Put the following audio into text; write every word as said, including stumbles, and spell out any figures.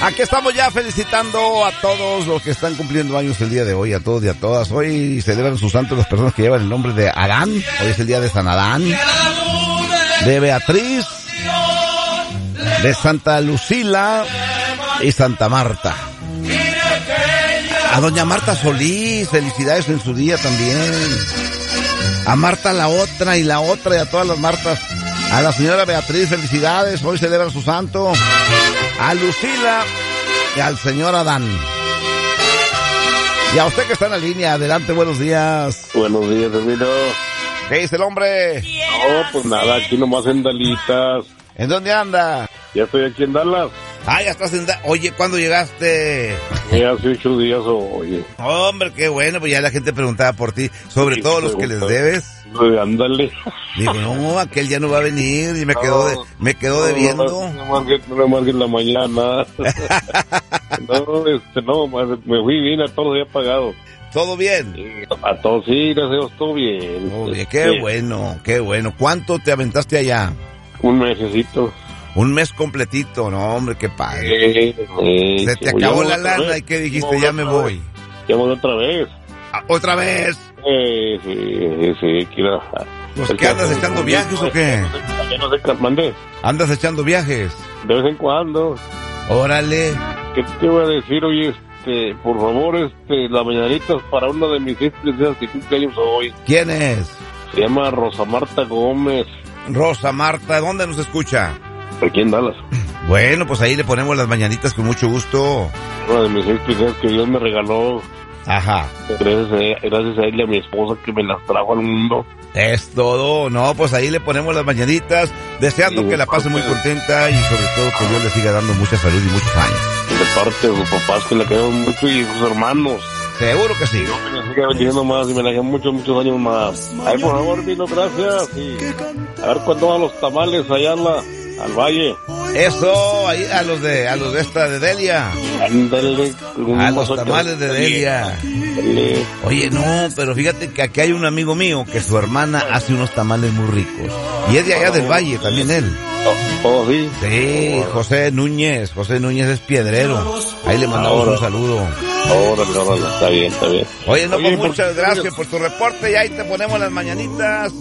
Aquí estamos ya felicitando a todos los que están cumpliendo años el día de hoy, a todos y a todas. Hoy celebran sus santos las personas que llevan el nombre de Adán. Hoy es el día de San Adán, de Beatriz, de Santa Lucila y Santa Marta. A doña Marta Solís, felicidades en su día también. A Marta la otra y la otra y a todas las Martas. A la señora Beatriz, felicidades, hoy celebra su santo. A Lucila y al señor Adán. Y a usted que está en la línea, adelante, buenos días. Buenos días, hermano. ¿Qué dice el hombre? No, pues nada, aquí nomás en Dalitas. ¿En dónde anda? Ya estoy aquí en Dallas. Ah, ya estás en Dallas. Oye, ¿cuándo llegaste? Ya hace ocho días, oye. Hombre, qué bueno, pues ya la gente preguntaba por ti, sobre Sí, todo los que les debes. Ándale. Digo, no, aquel ya no va a venir y me quedó de, me quedó debiendo. No, no, no, no me marques la mañana. No, este, no, me fui bien, a todos había pagado. ¿Todo bien? A todos, sí, gracias a Dios, todo bien. Todo bien, qué Sí. bueno, qué bueno. ¿Cuánto te aventaste allá? Un mesecito. Un mes completito, no, hombre, qué padre. Eh, eh, Se te sí, acabó ya la voy otra lana vez. y ¿qué dijiste? voy Ya me otra voy. vez. Ya voy otra vez. Ah, ¿otra vez? Eh, sí, sí, sí, quiero... Pues, ¿qué andas echando viajes o qué? Ya no sé qué mandé. ¿Andas echando viajes? De vez en cuando. Órale. ¿Qué te voy a decir? Oye, este, por favor, este, la mañanita para una de mis seis princesas que cumple años hoy. ¿Quién es? Se llama Rosa Marta Gómez. Rosa Marta, ¿dónde nos escucha? Aquí en Dallas. Bueno, pues ahí le ponemos las mañanitas con mucho gusto. Una de mis seis princesas que Dios me regaló. Ajá. Gracias a ella, gracias a ella y a mi esposa que me las trajo al mundo. Es todo, no, pues ahí le ponemos las mañanitas, deseando Sí, que la pase muy contenta y sobre todo que Dios le siga dando mucha salud y muchos años. De parte de sus papás que la queremos mucho y sus hermanos. Seguro que sí. Que me siga bendicionando más y me la dejen muchos, muchos años más. Ay, por favor, Vino, gracias. Y a ver cuándo van los tamales allá en la, al valle. Eso, ahí a los de, a los de esta de Delia. Ándale. A los tamales de Delia. Ándale. Oye, no, pero fíjate que aquí hay un amigo mío que su hermana hace unos tamales muy ricos. Y es de allá del valle, también él. Oh, oh, sí. Sí, José Núñez, José Núñez es piedrero. Ahí le mandamos Ahora. un saludo. Órale, órale, está bien, está bien. Oye, no, Oye, pues muchas por- gracias por tu reporte y ahí te ponemos las mañanitas.